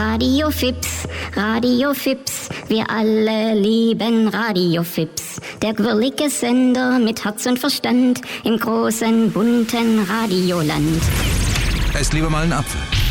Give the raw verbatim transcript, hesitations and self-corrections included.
Radio Fips, Radio Fips, wir alle lieben Radio Fips. Der quirlige Sender mit Herz und Verstand im großen, bunten Radioland. Esst lieber mal einen Apfel.